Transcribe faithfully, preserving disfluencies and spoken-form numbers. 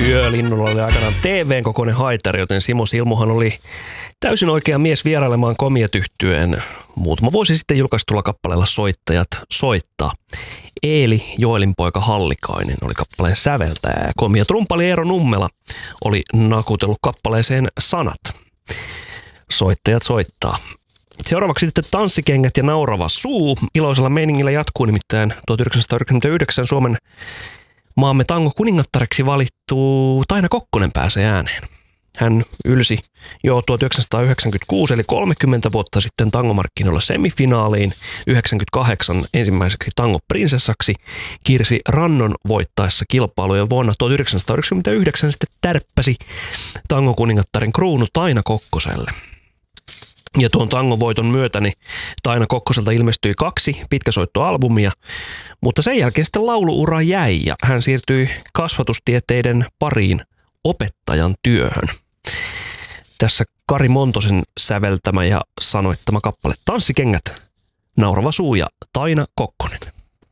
Yölinnulla oli aikanaan T V:n kokoinen haitari, joten Simo Silmuhan oli täysin oikea mies vierailemaan Komiat -yhtyeen muutama vuosi sitten julkaistulla kappaleella Soittajat soittaa. Eeli Joelinpoika Hallikainen oli kappaleen säveltäjä ja Komiat -rumpali Eero Nummela oli nakutellut kappaleeseen sanat. Soittajat soittaa. Seuraavaksi sitten Tanssikengät ja Naurava suu. Iloisella meiningillä jatkuu, nimittäin tuhatyhdeksänsataayhdeksänkymmentäyhdeksän Suomen maamme tango kuningattareksi valittu Taina Kokkonen pääsee ääneen. Hän ylsi jo tuhatyhdeksänsataayhdeksänkymmentäkuusi eli kolmekymmentä vuotta sitten tangomarkkinoilla semifinaaliin, yhdeksänkymmentäkahdeksan ensimmäiseksi tangoprinsessaksi Kirsi Rannon voittaessa kilpailuja vuonna tuhatyhdeksänsataayhdeksänkymmentäyhdeksän sitten tärppäsi tangokuningattaren kruunu Taina Kokkoselle. Ja tuon tangovoiton myötä niin Taina Kokkoselta ilmestyi kaksi pitkäsoittoalbumia, mutta sen jälkeen sitten lauluura jäi ja hän siirtyi kasvatustieteiden pariin opettajan työhön. Tässä Kari Montosen säveltämä ja sanoittama kappale Tanssikengät, Naurava suu ja Taina Kokkonen.